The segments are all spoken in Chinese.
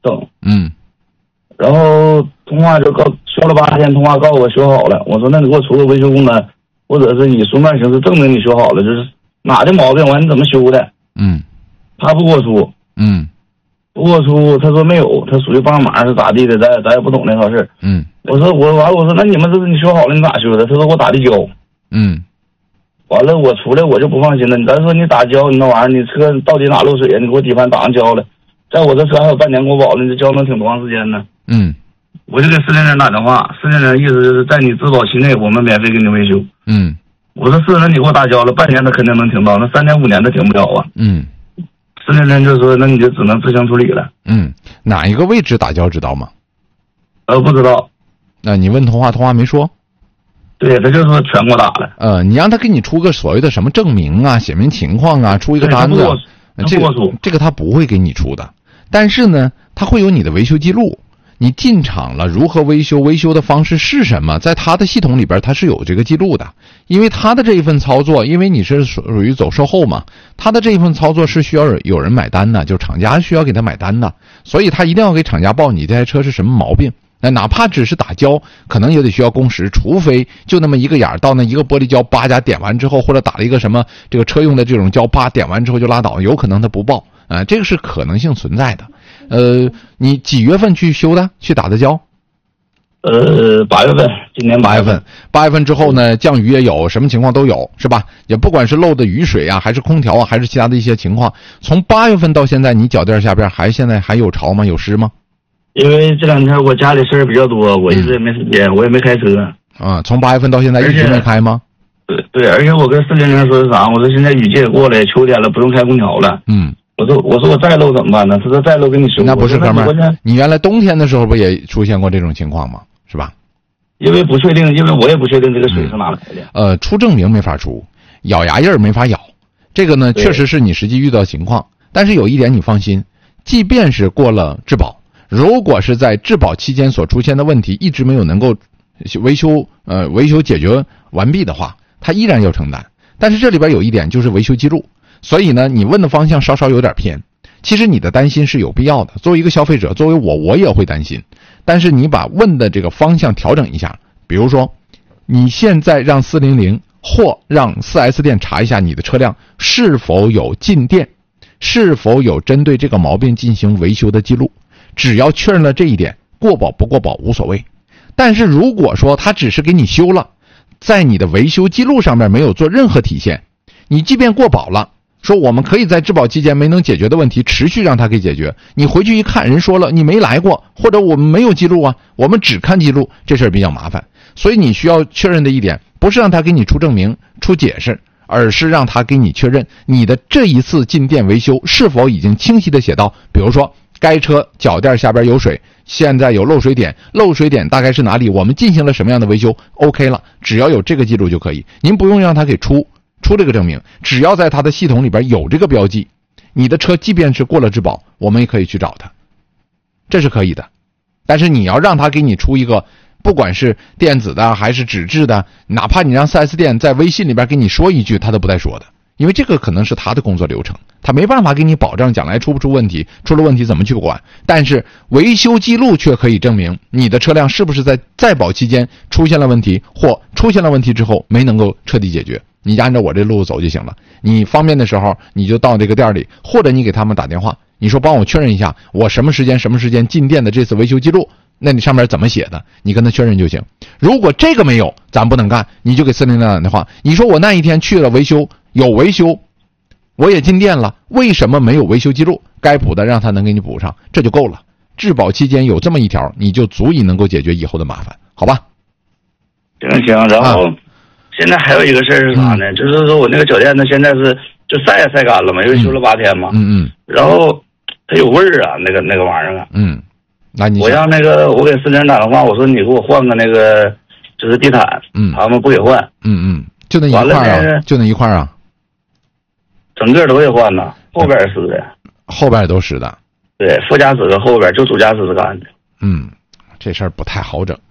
等。 然后通话就修了8天，通话告诉我修好了。我说那你给我出个维修工单，或者是以书面形式证明你修好了，就是哪的毛病完你怎么修的。他不给我出。不给我出，他说没有，他属于帮忙是咋地的，咱也不懂那套事。我说那你们这是你修好了你咋修的？他说我打的胶。完了我出来我就不放心了，咱说你打胶你那玩意儿，你车到底哪漏水呀？你给我底盘打上胶了，在我这车还有半年给我保了，你这胶能挺多长时间呢？我就给4零零打电话，4零零意思就是在你质保期内我们免费给你维修。我说是，那你给我打胶了，半年他肯定能停到，那3年5年他停不了啊。400就说那你就只能自行处理了。 哪一个位置打胶知道吗？ 不知道。 那你问通话没说？ 对，他就说全给我打了。 你让他给你出个所谓的什么证明啊，写明情况啊，出一个单子。这个他不会给你出的，但是呢，他会有你的维修记录。你进厂了，如何维修，维修的方式是什么，在他的系统里边他是有这个记录的。因为他的这一份操作，因为你是属于走售后嘛，他的这一份操作是需要有人买单的，就厂家需要给他买单的，所以他一定要给厂家报你这台车是什么毛病。那哪怕只是打胶，可能也得需要工时，除非就那么一个眼儿到那一个玻璃胶叭家点完之后，或者打了一个什么这个车用的这种胶叭点完之后就拉倒，有可能他不报这个是可能性存在的。你几月份去修的？去打的胶 ？8月份，今年8月份。 8月份之后呢，降雨也有，什么情况都有，是吧？也不管是漏的雨水啊，还是空调啊，还是其他的一些情况，从8月份到现在，你脚垫下边现在还有潮吗？有湿吗？ 因为这2天我家里事儿比较多，我一直也没时间，我也没开车。 从8月份到现在一直没开吗？ 对，而且我跟400说的啥？我说现在雨季也过了，秋天了，不用开空调了。我说我再漏怎么办呢？他说再漏给你修。 那不是哥们儿，你原来冬天的时候不也出现过这种情况吗？是吧？ 因为不确定，因为我也不确定这个水是哪来的。 出证明没法出，咬牙印儿没法咬，这个呢确实是你实际遇到情况。但是有一点你放心，即便是过了质保，如果是在质保期间所出现的问题一直没有能够维修解决完毕的话，他依然要承担。但是这里边有一点就是维修记录。所以呢，你问的方向稍稍有点偏，其实你的担心是有必要的。作为一个消费者，作为我也会担心。但是你把问的这个方向调整一下，比如说，你现在让400或让4S店查一下你的车辆是否有进店，是否有针对这个毛病进行维修的记录。只要确认了这一点，过保不过保无所谓。但是如果说他只是给你修了，在你的维修记录上面没有做任何体现，你即便过保了，说我们可以在质保期间没能解决的问题持续让他给解决，你回去一看人说了你没来过，或者我们没有记录啊，我们只看记录，这事儿比较麻烦。所以你需要确认的一点，不是让他给你出证明出解释，而是让他给你确认你的这一次进店维修是否已经清晰的写到，比如说该车脚垫下边有水，现在有漏水点，漏水点大概是哪里，我们进行了什么样的维修 OK 了，只要有这个记录就可以。您不用让他给出这个证明，只要在他的系统里边有这个标记，你的车即便是过了质保，我们也可以去找他，这是可以的。但是你要让他给你出一个不管是电子的还是纸质的，哪怕你让 4S 店在微信里边给你说一句，他都不带说的，因为这个可能是他的工作流程，他没办法给你保证将来出不出问题，出了问题怎么去管。但是维修记录却可以证明你的车辆是不是在保期间出现了问题，或出现了问题之后没能够彻底解决。你就按照我这路走就行了，你方便的时候你就到这个店里，或者你给他们打电话，你说帮我确认一下我什么时间进店的这次维修记录，那你上面怎么写的，你跟他确认就行。如果这个没有，咱不能干，你就给400打电话，你说我那一天去了维修，有维修，我也进店了，为什么没有维修记录？该补的让他能给你补上，这就够了。质保期间有这么一条，你就足以能够解决以后的麻烦，好吧？ 行，然后现在还有一个事儿是啥呢？就是说我那个脚垫子现在是就晒也晒干了嘛，因为修了8天嘛。然后它有味儿啊，那个玩意儿啊。 那你我让我给400打电话，我说你给我换个那个就是地毯。他们不给换。 就那一块啊，就那一块啊。 整个都得换呐，后边也是的。 后边也都是的。 对，副驾驶和后边就主驾驶是干的。 这事儿不太好整，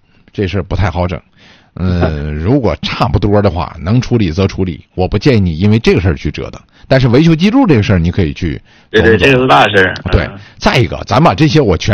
如果差不多的话，能处理则处理，我不建议你因为这个事儿去折腾。但是维修记录这个事儿，你可以去。 对，这个是大事。 对，再一个，咱把这些我全